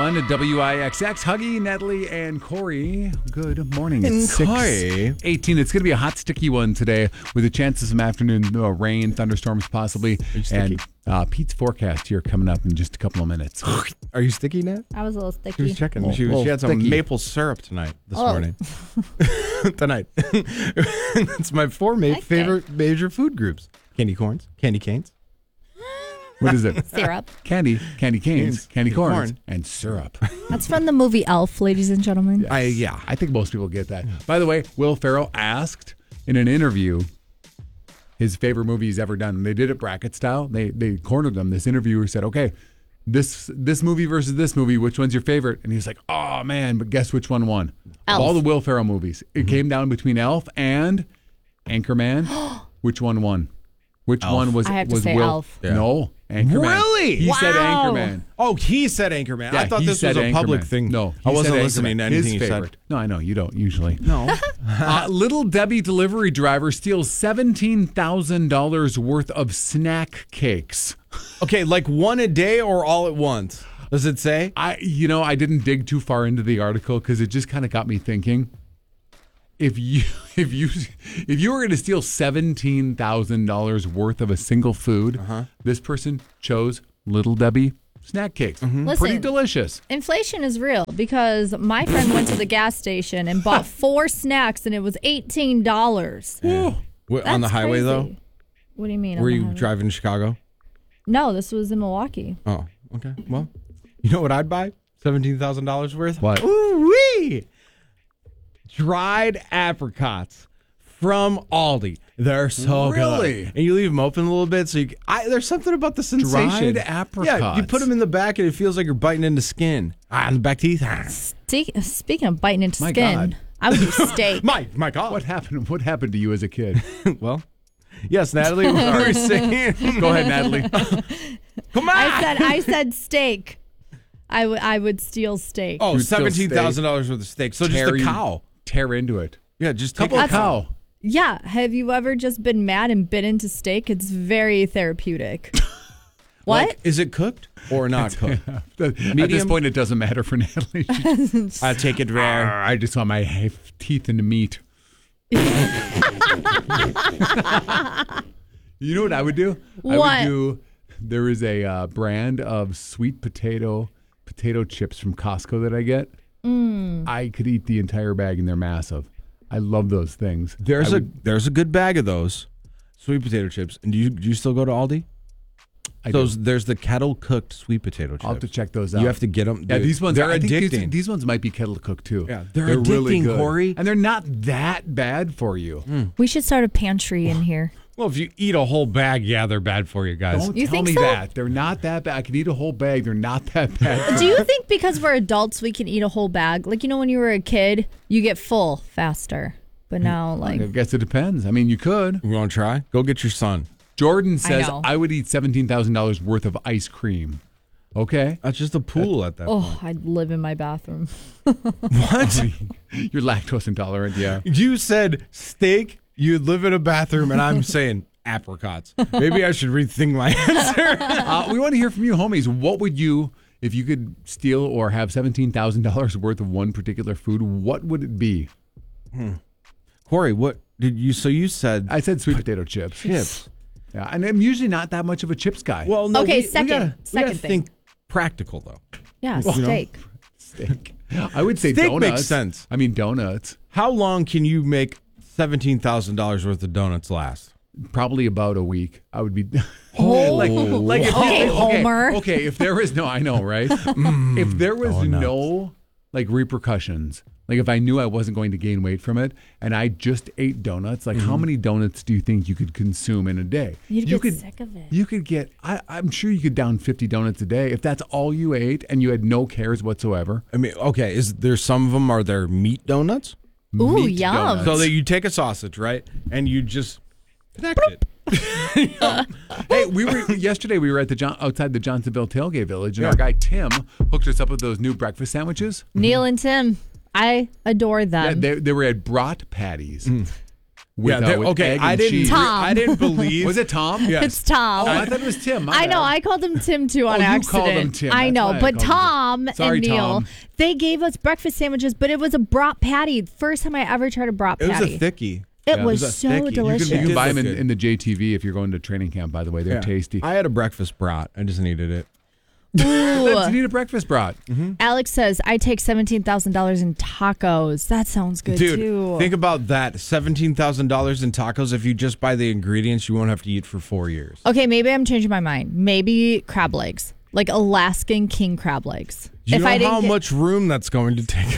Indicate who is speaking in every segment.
Speaker 1: 1 at WIXX. Huggy, Natalie, and Corey. Good morning.
Speaker 2: And
Speaker 1: It's
Speaker 2: Corey.
Speaker 1: 6:18. It's going to be a hot, sticky one today with a chance of some afternoon rain, thunderstorms possibly.
Speaker 2: sticky?
Speaker 1: And Pete's forecast here coming up in just a couple of minutes.
Speaker 2: Are you sticky, Nat?
Speaker 3: I was a little
Speaker 2: She
Speaker 3: sticky.
Speaker 2: was checking.
Speaker 1: Oh,
Speaker 2: She
Speaker 1: oh,
Speaker 2: had some
Speaker 1: sticky.
Speaker 2: maple syrup this
Speaker 3: Oh.
Speaker 2: morning. Tonight. It's my four
Speaker 3: Okay.
Speaker 2: favorite major food groups. Candy corns, candy canes.
Speaker 1: What is it?
Speaker 3: Syrup.
Speaker 1: Candy canes, candy corns,
Speaker 2: corn.
Speaker 1: and syrup.
Speaker 3: That's from the movie Elf, ladies and gentlemen.
Speaker 1: I think most people get that. By the way, Will Ferrell asked in an interview his favorite movie he's ever done. And they did it bracket style. They cornered him. This interviewer said, okay, this movie versus this movie, which one's your favorite? And he was like, oh, man, but guess which one won?
Speaker 3: Elf.
Speaker 1: Of all the Will Ferrell movies, it came down between Elf and Anchorman. Which one won? Which
Speaker 2: Elf.
Speaker 1: one was
Speaker 3: I have to
Speaker 1: was
Speaker 3: say
Speaker 1: Will?
Speaker 3: Elf.
Speaker 2: Yeah.
Speaker 1: No, Anchorman.
Speaker 2: Really?
Speaker 1: He said
Speaker 3: Wow.
Speaker 1: Anchorman.
Speaker 2: Oh, he said Anchorman.
Speaker 1: Yeah,
Speaker 2: I thought
Speaker 1: he
Speaker 2: this was
Speaker 1: said
Speaker 2: a public
Speaker 1: Anchorman.
Speaker 2: thing.
Speaker 1: No,
Speaker 2: I
Speaker 1: he
Speaker 2: wasn't
Speaker 1: said
Speaker 2: listening to
Speaker 1: Anchorman.
Speaker 2: anything
Speaker 1: His
Speaker 2: you
Speaker 1: favorite.
Speaker 2: said.
Speaker 1: No, I know you don't usually.
Speaker 2: No.
Speaker 1: Little Debbie delivery driver steals $17,000 worth of snack cakes.
Speaker 2: Okay, like one a day or all at once? Does it say?
Speaker 1: I didn't dig too far into the article because it just kind of got me thinking. If you were going to steal $17,000 worth of a single food, this person chose Little Debbie snack cakes. Pretty
Speaker 3: Listen.
Speaker 1: delicious.
Speaker 3: Inflation is real because my friend went to the gas station and bought 4 snacks and it was $18.
Speaker 2: On the highway,
Speaker 3: crazy.
Speaker 2: though?
Speaker 3: What do you mean?
Speaker 2: Were
Speaker 3: on the
Speaker 2: you
Speaker 3: highway?
Speaker 2: driving to Chicago?
Speaker 3: No, this was in Milwaukee.
Speaker 2: Oh, okay. Well, you know what I'd buy? $17,000 worth?
Speaker 1: What?
Speaker 2: Ooh-wee! Dried apricots from Aldi. They're so
Speaker 1: Really?
Speaker 2: good. And you leave them open a little bit, so there's something about the sensation.
Speaker 1: Dried
Speaker 2: Yeah,
Speaker 1: apricots.
Speaker 2: you put them in the back, and it feels like you're biting into skin. On the back teeth.
Speaker 3: Speaking of biting into
Speaker 1: My
Speaker 3: skin,
Speaker 1: God.
Speaker 3: I would do steak.
Speaker 2: My God.
Speaker 1: What happened? What happened to you as a kid?
Speaker 2: Well, yes, Natalie, what were you saying?
Speaker 1: Go ahead, Natalie.
Speaker 2: Come on.
Speaker 3: I said steak. I would steal steak.
Speaker 2: Oh,
Speaker 1: You'd steal
Speaker 2: $17,000 worth of steak. So just a cow.
Speaker 1: Tear into it.
Speaker 2: Yeah, just take
Speaker 1: Couple
Speaker 2: a
Speaker 1: of cow.
Speaker 3: Yeah. Have you ever just been mad and bit into steak? It's very therapeutic. What?
Speaker 2: Like, is it cooked or not cooked?
Speaker 1: At this
Speaker 2: Medium?
Speaker 1: point, it doesn't matter for Natalie.
Speaker 2: I take it rare.
Speaker 1: I just want my teeth into meat. You know what I would do?
Speaker 3: What?
Speaker 1: There is a brand of sweet potato chips from Costco that I get. I could eat the entire bag and they're massive. I love those things.
Speaker 2: There's a good bag of those sweet potato chips. And do you still go to Aldi? There's the kettle cooked sweet potato chips.
Speaker 1: I'll have to check those out.
Speaker 2: You have to get them.
Speaker 1: Yeah, these ones
Speaker 2: they're
Speaker 1: I think
Speaker 2: addicting.
Speaker 1: These ones might be kettle cooked too.
Speaker 2: Yeah, they're
Speaker 1: really
Speaker 2: addicting,
Speaker 1: good.
Speaker 2: Corey.
Speaker 1: And they're not that bad for you.
Speaker 3: We should start a pantry in here.
Speaker 2: Well, if you eat a whole bag, yeah, they're bad for you guys.
Speaker 1: Don't
Speaker 3: You
Speaker 1: tell
Speaker 3: think
Speaker 1: me
Speaker 3: so?
Speaker 1: that. They're not that bad. I can eat a whole bag. They're not that bad.
Speaker 3: Do you think because we're adults we can eat a whole bag? Like, when you were a kid, you get full faster. But now, like,
Speaker 1: I guess it depends. I mean, you could.
Speaker 2: You want to try? Go get your son.
Speaker 1: Jordan says
Speaker 3: know.
Speaker 1: I would eat $17,000 worth of ice cream. Okay.
Speaker 2: That's just a pool at that point.
Speaker 3: oh, I'd live in my bathroom.
Speaker 2: What?
Speaker 1: You're lactose intolerant, yeah.
Speaker 2: You said steak, you'd live in a bathroom, and I'm saying apricots. Maybe I should rethink my answer.
Speaker 1: We want to hear from you, homies. What would you, if you could steal or have $17,000 worth of one particular food, what would it be?
Speaker 2: Corey, what did you? So you said
Speaker 1: I said sweet potato chips.
Speaker 2: chips.
Speaker 1: Yeah, and I'm usually not that much of a chips guy.
Speaker 2: Well, no.
Speaker 3: Okay,
Speaker 2: we
Speaker 3: second
Speaker 2: gotta
Speaker 3: thing.
Speaker 2: think practical though.
Speaker 3: Yeah, steak.
Speaker 1: Steak. I would say
Speaker 2: Steak
Speaker 1: donuts.
Speaker 2: makes sense.
Speaker 1: I mean, donuts.
Speaker 2: How long can you make $17,000 worth of donuts last?
Speaker 1: Probably about a week. I would be.
Speaker 3: Oh.
Speaker 1: like if
Speaker 3: Okay,
Speaker 1: okay,
Speaker 3: Homer.
Speaker 1: Okay, if there was no, I know, right? If there was no repercussions, like if I knew I wasn't going to gain weight from it, and I just ate donuts, like how many donuts do you think you could consume in a day?
Speaker 3: You'd
Speaker 1: You
Speaker 3: get
Speaker 1: could,
Speaker 3: sick of it.
Speaker 1: You could get. I'm sure you could down 50 donuts a day if that's all you ate and you had no cares whatsoever.
Speaker 2: I mean, okay, is there some of them? Are there meat donuts?
Speaker 3: Ooh,
Speaker 1: Meat
Speaker 3: yum.
Speaker 1: donuts.
Speaker 2: So that you take a sausage, right, and you just connect it.
Speaker 1: Hey, yesterday we were at outside the Johnsonville Tailgate Village, and our guy Tim hooked us up with those new breakfast sandwiches.
Speaker 3: Neil and Tim, I adore
Speaker 1: Yeah,
Speaker 3: them.
Speaker 1: they were at brat patties. with, with
Speaker 2: okay.
Speaker 1: egg and cheese.
Speaker 3: Tom.
Speaker 2: I didn't believe.
Speaker 1: Was it Tom?
Speaker 2: Yes.
Speaker 3: It's Tom.
Speaker 1: Oh, I thought it was Tim. My
Speaker 3: I know.
Speaker 1: bad.
Speaker 3: I called him Tim too on
Speaker 1: you
Speaker 3: accident.
Speaker 1: called him Tim.
Speaker 3: I
Speaker 1: That's
Speaker 3: know,
Speaker 1: why I
Speaker 3: but
Speaker 1: called him
Speaker 3: Tom
Speaker 1: Tim. Sorry,
Speaker 3: and Neil,
Speaker 1: Tom.
Speaker 3: they gave us breakfast sandwiches, but it was a brat patty. First time I ever tried a brat
Speaker 2: It was
Speaker 3: patty.
Speaker 2: a thickie.
Speaker 3: It was
Speaker 2: It was a
Speaker 3: so
Speaker 2: thickie.
Speaker 3: delicious.
Speaker 1: You can buy them
Speaker 2: It did look
Speaker 1: in the JTV if you're going to training camp, by the way. They're
Speaker 2: Yeah.
Speaker 1: tasty.
Speaker 2: I had a breakfast brat. I just needed it.
Speaker 1: You
Speaker 3: Ooh.
Speaker 1: need a breakfast brat.
Speaker 3: Alex says, I take $17,000 in tacos. That sounds good,
Speaker 2: Dude,
Speaker 3: too.
Speaker 2: think about that. $17,000 in tacos. If you just buy the ingredients, you won't have to eat for 4 years.
Speaker 3: Okay, maybe I'm changing my mind. Maybe crab legs. Like Alaskan king crab legs.
Speaker 2: Do you
Speaker 3: If I
Speaker 2: know
Speaker 3: didn't
Speaker 2: how
Speaker 3: get-
Speaker 2: much room that's going to take?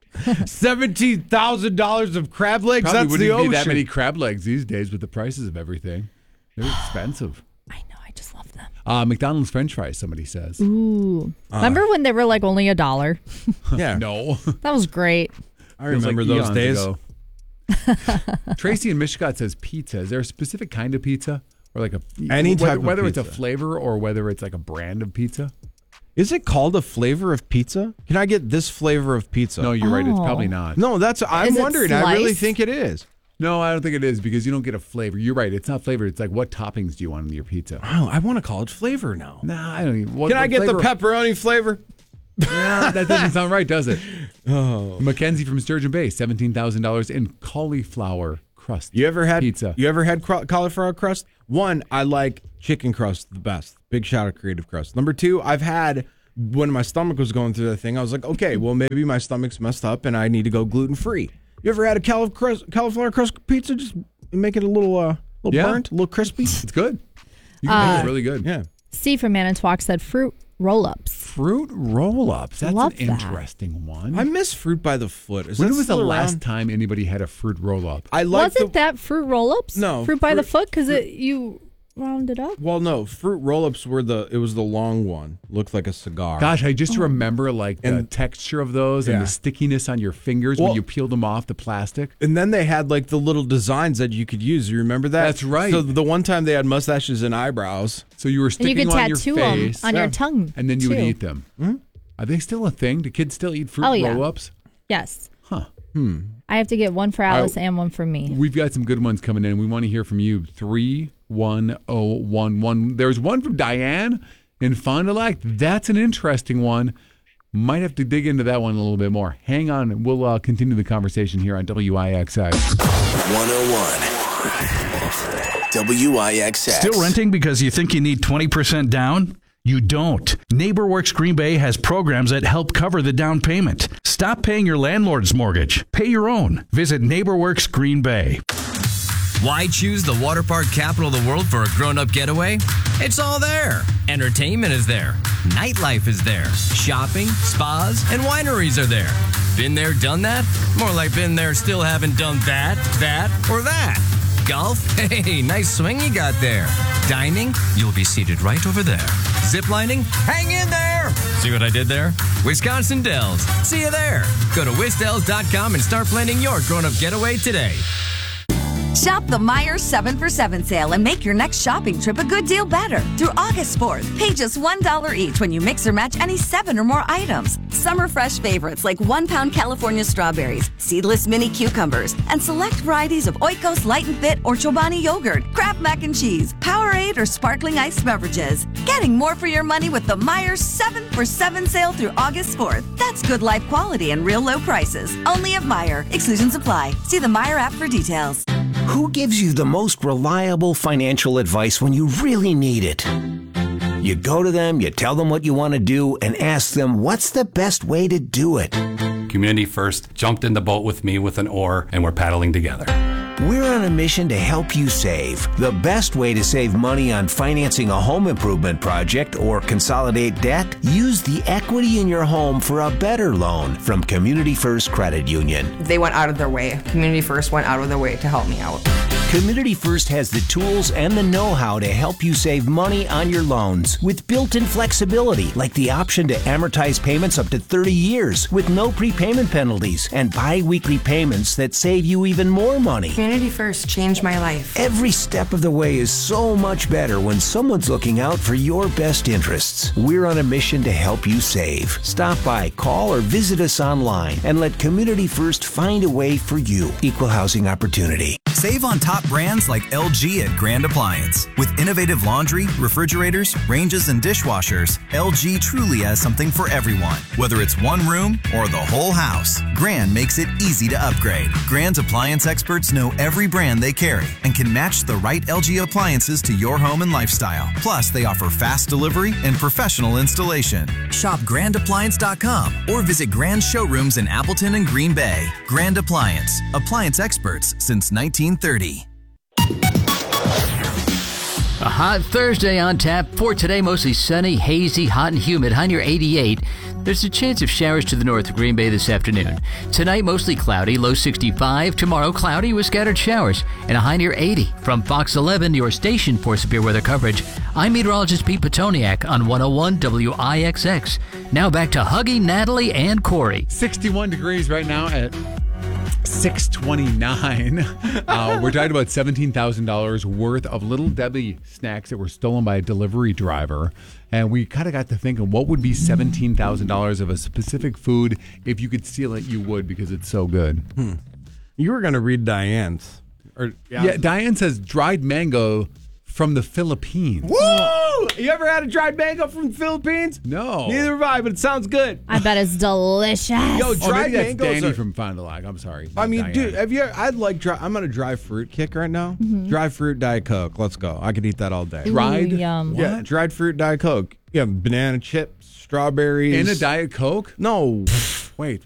Speaker 2: $17,000 of crab legs?
Speaker 1: Probably
Speaker 2: That's
Speaker 1: wouldn't
Speaker 2: the
Speaker 1: be
Speaker 2: ocean.
Speaker 1: that many crab legs these days with the prices of everything. They're expensive.
Speaker 3: I know, I just love them.
Speaker 1: McDonald's French fries, somebody says.
Speaker 3: Ooh. Remember when they were like only $1?
Speaker 2: Yeah.
Speaker 1: No.
Speaker 3: That was great.
Speaker 2: I remember
Speaker 1: Feels like
Speaker 2: those
Speaker 1: eons
Speaker 2: days.
Speaker 1: ago. Tracy in Mishkat says pizza. Is there a specific kind of pizza? Or like
Speaker 2: Any type of
Speaker 1: whether it's a
Speaker 2: pizza.
Speaker 1: flavor or whether it's like a brand of pizza?
Speaker 2: Is it called a flavor of pizza? Can I get this flavor of pizza?
Speaker 1: No, you're right. It's
Speaker 3: Oh.
Speaker 1: probably not.
Speaker 2: No, I'm
Speaker 3: Is it
Speaker 2: wondering. I really
Speaker 3: sliced?
Speaker 2: think it is.
Speaker 1: No, I don't think it is because you don't get a flavor. You're right. It's not flavored. It's like what toppings do you want on your pizza?
Speaker 2: Oh, I want to call it flavor now.
Speaker 1: Nah, I don't even.
Speaker 2: Can I get the pepperoni flavor?
Speaker 1: Nah, that doesn't sound right, does it? Oh. Mackenzie from Sturgeon Bay, $17,000 in cauliflower crust.
Speaker 2: You ever had
Speaker 1: pizza?
Speaker 2: You ever had cauliflower crust? One, I like chicken crust the best. Big shout out Creative Crust. Number two, I've had when my stomach was going through that thing. I was like, okay, well maybe my stomach's messed up and I need to go gluten free. You ever had a cauliflower crust pizza? Just make it a little
Speaker 1: Yeah.
Speaker 2: burnt, a little crispy.
Speaker 1: It's good. You can make it really good.
Speaker 2: Yeah.
Speaker 3: Steve from Manitowoc said fruit roll-ups.
Speaker 1: Fruit roll-ups. That's
Speaker 3: Love
Speaker 1: an
Speaker 3: that.
Speaker 1: interesting one.
Speaker 2: I miss fruit by the foot. Is
Speaker 1: when
Speaker 2: that
Speaker 1: was the
Speaker 2: still
Speaker 1: last
Speaker 2: around?
Speaker 1: time anybody had a fruit roll-up?
Speaker 2: I like
Speaker 3: Wasn't that fruit roll-ups?
Speaker 2: No,
Speaker 3: Fruit by the
Speaker 2: fruit-
Speaker 3: foot? Because you round it up?
Speaker 2: Well, no, fruit roll-ups it was the long one. Looked like a cigar.
Speaker 1: Gosh, I just remember like the
Speaker 2: And-
Speaker 1: texture of those and
Speaker 2: Yeah.
Speaker 1: the stickiness on your fingers when
Speaker 2: Well-
Speaker 1: you peeled them off the plastic.
Speaker 2: And then they had like the little designs that you could use. You remember that?
Speaker 1: That's right.
Speaker 2: So the one time they had mustaches and eyebrows.
Speaker 1: So you were
Speaker 3: And
Speaker 1: sticking
Speaker 3: you could
Speaker 1: on your
Speaker 3: tattoo them
Speaker 1: face,
Speaker 3: on your tongue.
Speaker 1: and then you would
Speaker 3: too.
Speaker 1: eat them. Are they still a thing? Do kids still eat fruit
Speaker 3: Oh, yeah.
Speaker 1: roll-ups?
Speaker 3: Yes.
Speaker 1: Huh.
Speaker 3: I have to get one for Alice and one for me.
Speaker 1: We've got some good ones coming in. We want to hear from you. 31011. There's one from Diane in Fond du Lac. That's an interesting one. Might have to dig into that one a little bit more. Hang on. We'll continue the conversation here on WIXX.
Speaker 4: 101 WIXX.
Speaker 5: Still renting because you think you need 20% down? You don't. NeighborWorks Green Bay has programs that help cover the down payment. Stop paying your landlord's mortgage. Pay your own. Visit NeighborWorks Green Bay.
Speaker 6: Why choose the water park capital of the world for a grown-up getaway? It's all there. Entertainment is there. Nightlife is there. Shopping, spas, and wineries are there. Been there, done that? More like been there, still haven't done that, or that. Golf? Hey, nice swing you got there. Dining? You'll be seated right over there. Ziplining? Hang in there! See what I did there? Wisconsin Dells. See you there. Go to wisdells.com and start planning your grown-up getaway today.
Speaker 7: Shop the Meijer 7 for 7 sale and make your next shopping trip a good deal better. Through August 4th, pay just $1 each when you mix or match any 7 or more items. Summer fresh favorites like 1-pound California strawberries, seedless mini cucumbers, and select varieties of Oikos Light and Fit or Chobani yogurt, Kraft mac and cheese, Powerade, or sparkling iced beverages. Getting more for your money with the Meijer 7 for 7 sale through August 4th. That's good life quality and real low prices. Only at Meijer. Exclusions apply. See the Meijer app for details.
Speaker 4: Who gives you the most reliable financial advice when you really need it? You go to them, you tell them what you want to do, and ask them what's the best way to do it.
Speaker 8: Community First jumped in the boat with me with an oar, and we're paddling together.
Speaker 4: We're on a mission to help you save. The best way to save money on financing a home improvement project or consolidate debt? Use the equity in your home for a better loan from Community First Credit Union.
Speaker 9: They went out of their way. Community First went out of their way to help me out.
Speaker 4: Community First has the tools and the know-how to help you save money on your loans with built-in flexibility, like the option to amortize payments up to 30 years with no prepayment penalties and bi-weekly payments that save you even more money.
Speaker 9: Community First changed my life.
Speaker 4: Every step of the way is so much better when someone's looking out for your best interests. We're on a mission to help you save. Stop by, call, or visit us online and let Community First find a way for you. Equal housing opportunity.
Speaker 10: Save on top brands like LG at Grand Appliance. With innovative laundry, refrigerators, ranges, and dishwashers, LG truly has something for everyone. Whether it's one room or the whole house, Grand makes it easy to upgrade. Grand's appliance experts know every brand they carry and can match the right LG appliances to your home and lifestyle. Plus, they offer fast delivery and professional installation. Shop grandappliance.com or visit Grand showrooms in Appleton and Green Bay. Grand Appliance. Appliance experts since 1930.
Speaker 11: A hot Thursday on tap. For today, mostly sunny, hazy, hot and humid, high near 88. There's a chance of showers to the north of Green Bay this afternoon. Tonight, mostly cloudy, low 65. Tomorrow, cloudy with scattered showers and a high near 80. From Fox 11, your station for severe weather coverage, I'm meteorologist Pete Petoniak on 101 WIXX. Now back to Huggy, Natalie, and Corey.
Speaker 1: 61 degrees right now at 629. We're talking about $17,000 worth of Little Debbie snacks that were stolen by a delivery driver. And we kind of got to thinking, what would be $17,000 of a specific food? If you could steal it, you would, because it's so good.
Speaker 2: You were going to read Diane's.
Speaker 1: Yeah, Diane says dried mango from the Philippines.
Speaker 2: Woo! You ever had a dried mango from the Philippines?
Speaker 1: No.
Speaker 2: Neither have I, but it sounds good.
Speaker 3: I bet it's delicious.
Speaker 2: Yo, dried
Speaker 1: maybe that's
Speaker 2: mangoes
Speaker 1: Danny
Speaker 2: are...
Speaker 1: from Fond du Lac. I'm sorry.
Speaker 2: I mean,
Speaker 1: Diane.
Speaker 2: dude, I'm on a dry fruit kick right now. Dry fruit Diet Coke. Let's go. I could eat that all day.
Speaker 1: Dried?
Speaker 3: Ooh, yum.
Speaker 2: Yeah, dried fruit Diet Coke. Yeah, banana chips, strawberries.
Speaker 1: In a Diet Coke?
Speaker 2: No.
Speaker 1: Wait.